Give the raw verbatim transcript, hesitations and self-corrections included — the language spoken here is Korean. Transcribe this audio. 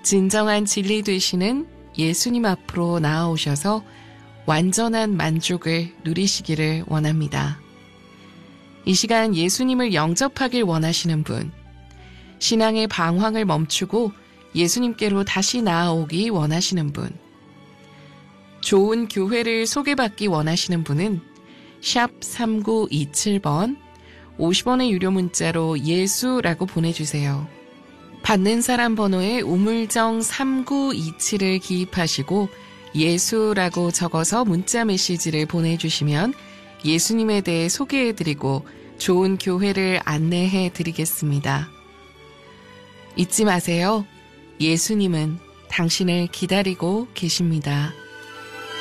진정한 진리 되시는 예수님 앞으로 나아오셔서 완전한 만족을 누리시기를 원합니다. 이 시간 예수님을 영접하길 원하시는 분, 신앙의 방황을 멈추고 예수님께로 다시 나아오기 원하시는 분, 좋은 교회를 소개받기 원하시는 분은 샵 삼구이칠 번 오십 원의 유료 문자로 예수라고 보내주세요. 받는 사람 번호에 우물정 삼구이칠을 기입하시고 예수라고 적어서 문자 메시지를 보내주시면 예수님에 대해 소개해드리고 좋은 교회를 안내해드리겠습니다. 잊지 마세요. 예수님은 당신을 기다리고 계십니다.